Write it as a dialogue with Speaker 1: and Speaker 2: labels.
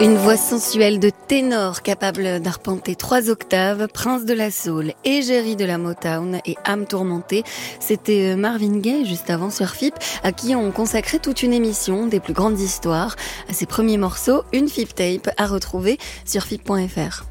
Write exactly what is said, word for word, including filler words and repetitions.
Speaker 1: Une voix sensuelle de ténor capable d'arpenter trois octaves, prince de la soul, égérie de la Motown et âme tourmentée. C'était Marvin Gaye juste avant sur F I P, à qui on consacrait toute une émission des plus grandes histoires. À ses premiers morceaux, une F I P tape à retrouver sur F I P point F R.